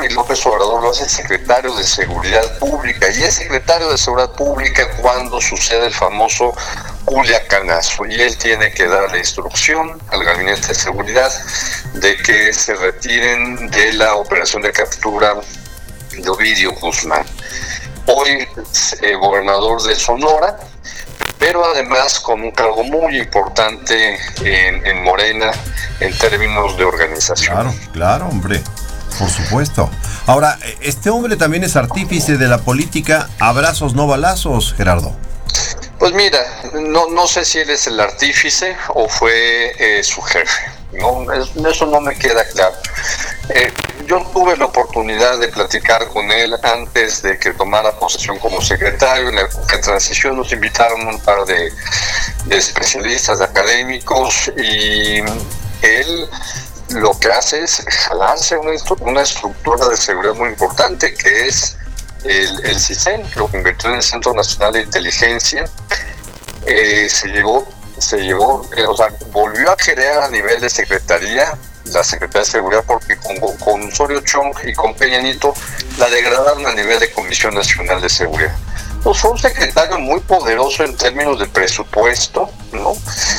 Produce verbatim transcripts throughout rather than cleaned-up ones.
y López Obrador lo hace secretario de Seguridad Pública, y es secretario de Seguridad Pública cuando sucede el famoso Culiacanazo, y él tiene que dar la instrucción al Gabinete de Seguridad de que se retiren de la operación de captura de Ovidio Guzmán, hoy eh, gobernador de Sonora, pero además con un cargo muy importante en, en Morena en términos de organización. Claro, claro, hombre, por supuesto. Ahora, este hombre también es artífice de la política abrazos no balazos, Gerardo. Pues mira, no, no sé si él es el artífice o fue eh, su jefe, ¿no? Eso no me queda claro. Eh, yo tuve la oportunidad de platicar con él antes de que tomara posesión como secretario. En la época de transición nos invitaron un par de, de especialistas, de académicos, y él lo que hace es jalarse una, una estructura de seguridad muy importante, que es el, el CISEN, lo convirtió en el Centro Nacional de Inteligencia. Eh, se llevó, se llevó, eh, o sea, volvió a crear a nivel de secretaría la Secretaría de Seguridad, porque con, con Osorio Chong y con Peña Nieto la degradaron a nivel de Comisión Nacional de Seguridad. Pues fue un secretario muy poderoso en términos de presupuesto, ¿no?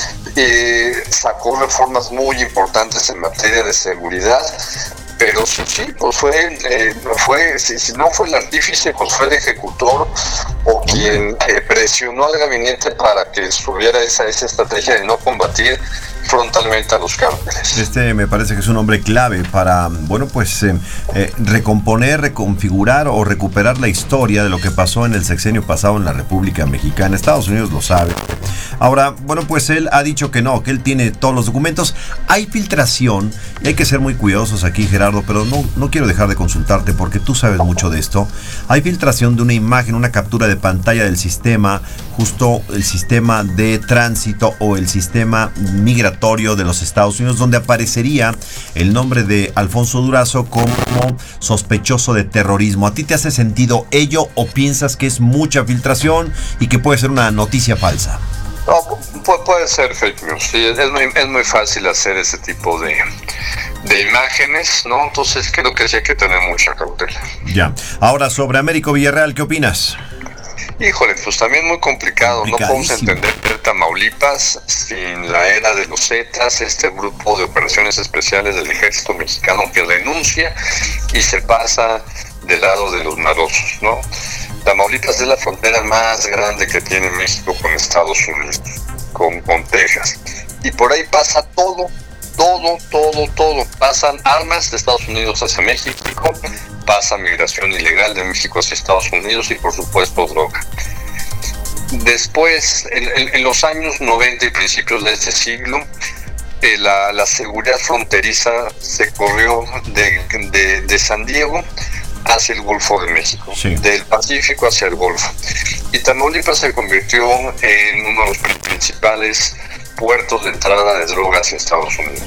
Eh, sacó reformas muy importantes en materia de seguridad, pero sí, sí, pues fue, eh, fue si, si no fue el artífice, pues fue el ejecutor o quien eh, presionó al gabinete para que estuviera esa, esa estrategia de no combatir frontalmente a los cárteles. Este me parece que es un hombre clave para, bueno, pues eh, eh, recomponer, reconfigurar o recuperar la historia de lo que pasó en el sexenio pasado en la República Mexicana. Estados Unidos lo sabe. Ahora, bueno, pues él ha dicho que no, que él tiene todos los documentos. Hay filtración, y hay que ser muy cuidadosos aquí, Gerardo, pero no, no quiero dejar de consultarte porque tú sabes mucho de esto. Hay filtración de una imagen, una captura de pantalla del sistema, justo el sistema de tránsito o el sistema migratorio de los Estados Unidos, donde aparecería el nombre de Alfonso Durazo como sospechoso de terrorismo. ¿A ti te hace sentido ello o piensas que es mucha filtración y que puede ser una noticia falsa? No, puede, puede ser fake news. Sí, es, muy, es muy fácil hacer ese tipo de, de imágenes, ¿no? Entonces creo que sí hay que tener mucha cautela. Ya. Ahora, sobre Américo Villarreal, ¿qué opinas? Híjole, pues también muy complicado. No podemos entender Tamaulipas sin la era de los Zetas, este grupo de operaciones especiales del ejército mexicano que renuncia y se pasa del lado de los marosos, ¿no? Tamaulipas es la frontera más grande que tiene México con Estados Unidos, con, con Texas. Y por ahí pasa todo, todo, todo, todo. Pasan armas de Estados Unidos hacia México, pasa migración ilegal de México hacia Estados Unidos y por supuesto droga. Después, en, en, en los años noventa y principios de este siglo, eh, la, la seguridad fronteriza se corrió de, de, de San Diego hacia el Golfo de México, sí. Del Pacífico hacia el Golfo. Y Tamaulipas se convirtió en uno de los principales puertos de entrada de drogas hacia Estados Unidos.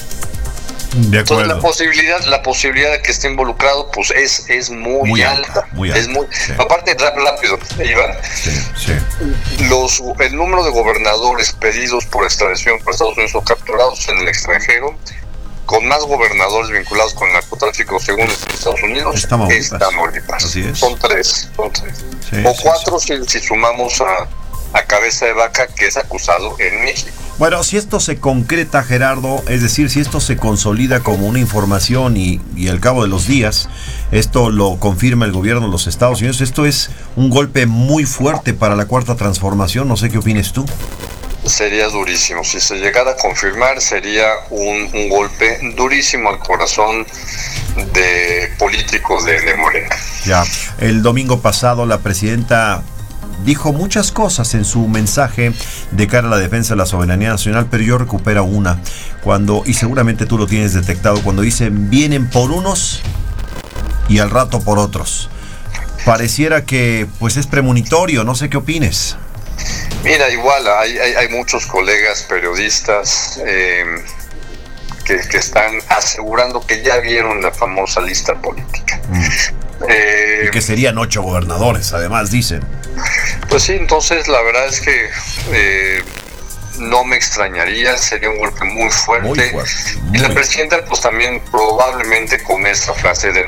De Entonces la posibilidad, la posibilidad de que esté involucrado, pues es, es muy, muy alta, alta, muy alta. Es muy, sí. Aparte, rápido, Iván, sí, sí. Los, el número de gobernadores pedidos por extradición por Estados Unidos o capturados en el extranjero, con más gobernadores vinculados con el narcotráfico según Estados Unidos, es Tamaulipas. Así es. Son tres, son tres. Sí, o sí, cuatro sí. Si, si sumamos a, a Cabeza de Vaca, que es acusado en México. Bueno, si esto se concreta, Gerardo, es decir, si esto se consolida como una información y, y al cabo de los días, esto lo confirma el gobierno de los Estados Unidos, esto es un golpe muy fuerte para la Cuarta Transformación, no sé qué opines tú. Sería durísimo, si se llegara a confirmar sería un, un golpe durísimo al corazón de políticos de, de Morena. Ya, el domingo pasado la presidenta dijo muchas cosas en su mensaje de cara a la defensa de la soberanía nacional, pero yo recupero una, cuando, y seguramente tú lo tienes detectado, cuando dicen vienen por unos y al rato por otros. Pareciera que pues es premonitorio, no sé qué opines. Mira, igual hay, hay, hay muchos colegas periodistas eh, que, que están asegurando que ya vieron la famosa lista política. Mm. Eh, y que serían ocho gobernadores, además, dicen. Pues sí, entonces la verdad es que eh, no me extrañaría, sería un golpe muy fuerte. Muy fuerte muy y la presidenta pues también probablemente con esta frase de